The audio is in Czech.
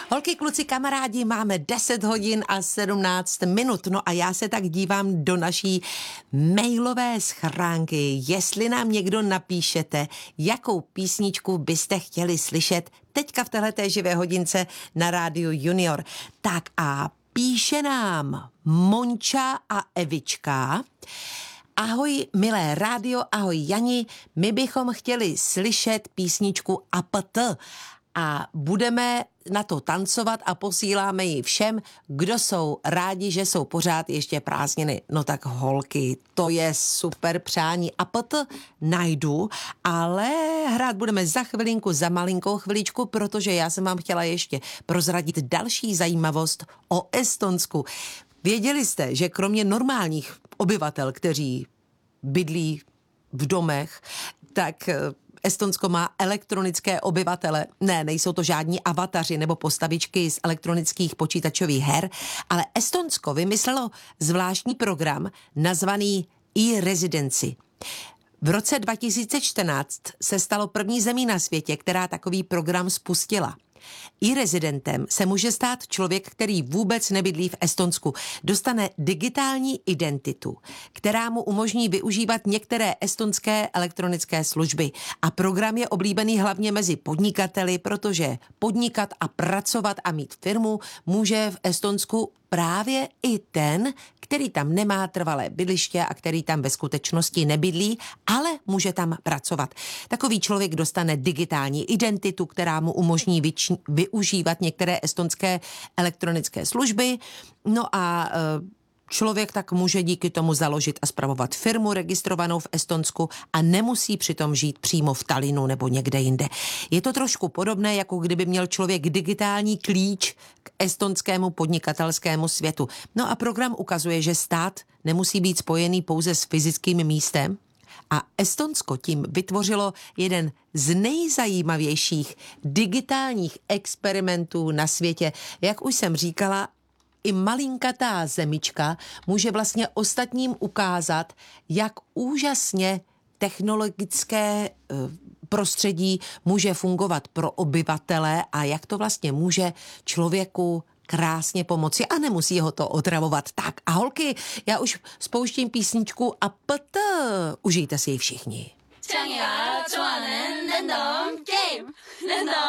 Holky, kluci, kamarádi, máme 10 hodin a 17 minut. No a já se tak dívám do naší mailové schránky. Jestli nám někdo napíšete, jakou písničku byste chtěli slyšet teďka v téhleté živé hodince na Rádiu Junior. Tak a píše nám Monča a Evička. Ahoj, milé rádio, ahoj Jani, my bychom chtěli slyšet písničku APT a budeme na to tancovat a posíláme ji všem, kdo jsou rádi, že jsou pořád ještě prázdniny. No tak holky, to je super přání. APT najdu, ale hrát budeme za chvilinku, za malinkou chviličku, protože já jsem vám chtěla ještě prozradit další zajímavost o Estonsku. Věděli jste, že kromě normálních obyvatel, kteří bydlí v domech, tak Estonsko má elektronické obyvatele. Ne, nejsou to žádní avataři nebo postavičky z elektronických počítačových her, ale Estonsko vymyslelo zvláštní program nazvaný e-residency. V roce 2014 se stalo první zemí na světě, která takový program spustila. E-rezidentem se může stát člověk, který vůbec nebydlí v Estonsku. Dostane digitální identitu, která mu umožní využívat některé estonské elektronické služby. A program je oblíbený hlavně mezi podnikateli, protože podnikat a pracovat a mít firmu může v Estonsku právě i ten, který tam nemá trvalé bydliště a který tam ve skutečnosti nebydlí, ale může tam pracovat. Takový člověk dostane digitální identitu, která mu umožní využívat některé estonské elektronické služby. No a člověk tak může díky tomu založit a spravovat firmu registrovanou v Estonsku a nemusí přitom žít přímo v Tallinnu nebo někde jinde. Je to trošku podobné, jako kdyby měl člověk digitální klíč k estonskému podnikatelskému světu. No a program ukazuje, že stát nemusí být spojený pouze s fyzickým místem a Estonsko tím vytvořilo jeden z nejzajímavějších digitálních experimentů na světě. Jak už jsem říkala, i malinkatá zemička může vlastně ostatním ukázat, jak úžasně technologické prostředí může fungovat pro obyvatele a jak to vlastně může člověku krásně pomoci a nemusí ho to otravovat. Tak a holky, já už spouštím písničku APT. Užijte si ji všichni.